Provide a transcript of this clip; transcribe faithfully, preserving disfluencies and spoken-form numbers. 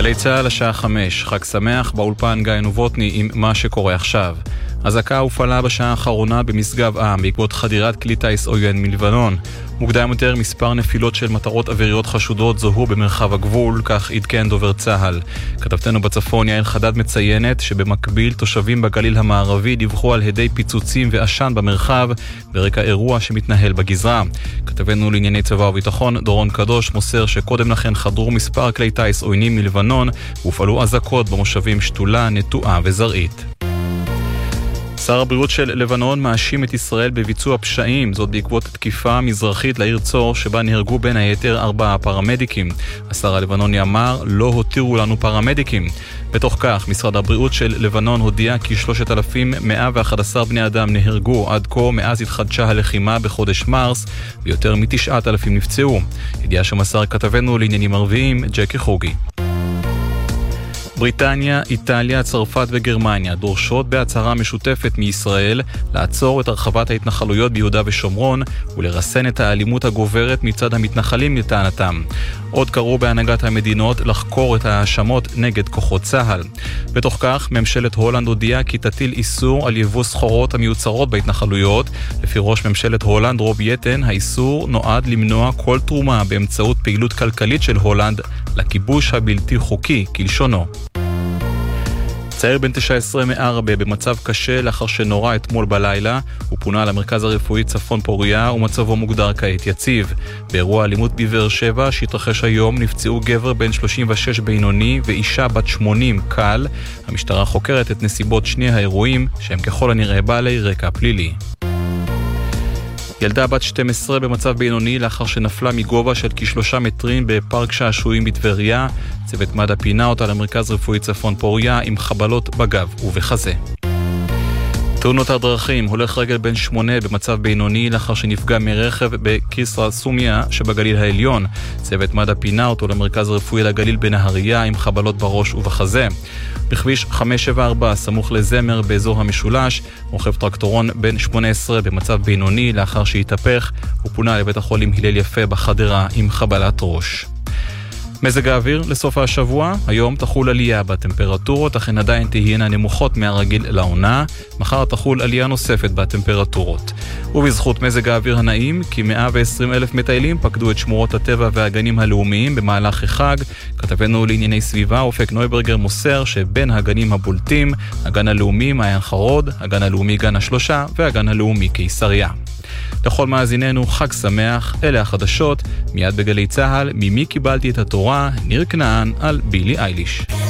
גלי צהל השעה חמש, חג שמח, באולפן גיא נובוטני עם מה שקורה עכשיו. אזעקה הופעלה בשעה האחרונה במשגב עם בעקבות חדירת כלי טיס עוין מלבנון. מוקדם יותר מספר נפילות של מטרות אוויריות חשודות זוהו במרחב הגבול, כך עדכן דובר צהל. כתבתנו בצפון יעל חדד מציינת שבמקביל תושבים בגליל המערבי דיווחו על הדי פיצוצים ועשן במרחב ברקע אירוע שמתנהל בגזרה. כתבנו לענייני צבא וביטחון דורון קדוש מוסר שקודם לכן חדרו מספר כלי טיס עוינים מלבנון והופעלו אזעקות במושבים שתולה, נטועה וזרעית. שר הבריאות של לבנון מאשים את ישראל בביצוע פשעים, זאת בעקבות תקיפה מזרחית לעיר צור שבה נהרגו בין היתר ארבעה פרמדיקים. השר הלבנוני אמר, לא הותירו לנו פרמדיקים. בתוך כך, משרד הבריאות של לבנון הודיע כי שלושת אלפים מאה ואחד עשר בני אדם נהרגו עד כה מאז התחדשה הלחימה בחודש מרס, ויותר מתשעת אלפים נפצעו. ידיעה שמסר כתבנו לעניינים ערביים, ג'קי חוגי. בריטניה, איטליה, צרפת וגרמניה דורשות בהצהרה משותפת מישראל לעצור את הרחבת ההתנחלויות ביהודה ושומרון ולרסן את האלימות הגוברת מצד המתנחלים לטענתם. עוד קראו בהנהגת המדינות לחקור את ההאשמות נגד כוחות צה"ל. בתוך כך, ממשלת הולנד הודיעה כי תטיל איסור על יבוא סחורות המיוצרות בהתנחלויות. לפי ראש ממשלת הולנד רוב יטן, האיסור נועד למנוע כל תרומה באמצעות פעילות כלכלית של הולנד לכיבוש הבלתי חוקי כלשונו. צעיר בן תשע עשרה מערבה במצב קשה לאחר שנורא אתמול בלילה, הוא פונה למרכז הרפואי צפון פוריה ומצבו מוגדר כעת יציב. באירוע אלימות בבאר שבע שהתרחש היום נפצעו גבר בן שלושים ושש בינוני ואישה בת שמונים קל. המשטרה חוקרת את נסיבות שני האירועים שהם ככל הנראה בעלי רקע פלילי. ילדה בת שתים עשרה במצב בינוני לאחר שנפלה מגובה של כשלושה מטרים בפארק שעשועים בטבריה. צוות מד"א פינה אותה למרכז רפואי צפון פוריה עם חבלות בגב ובחזה. תאונות הדרכים, הולך רגל בן שמונה במצב בינוני לאחר שנפגע מרכב בקיסרא סומיה שבגליל העליון. צוות מד"א פינה אותו למרכז רפואי לגליל בנהריה עם חבלות בראש ובחזה. בכביש חמש שבע ארבע סמוך לזמר באזור המשולש, רוכב טרקטורון בן שמונה עשרה במצב בינוני לאחר שהתהפך, הוא פונה לבית החולים הלל יפה בחדרה עם חבלת ראש. מזג האוויר לסוף השבוע, היום תחול עלייה בטמפרטורות, אך הן עדיין תהיינה נמוכות מהרגיל לעונה. מחר תחול עלייה נוספת בטמפרטורות. ובזכות מזג האוויר הנעים, כ-מאה ועשרים אלף מטיילים פקדו את שמורות הטבע והגנים הלאומיים במהלך החג. כתבנו לענייני סביבה, אופק נויברגר מוסר שבין הגנים הבולטים, הגן הלאומי מעיין חרוד, הגן הלאומי גן השלושה והגן הלאומי קיסריה. לכל מאזיננו חג שמח, אלה החדשות, מיד בגלי צהל, ממי קיבלתי את התורה, ניר כנען על בילי אייליש.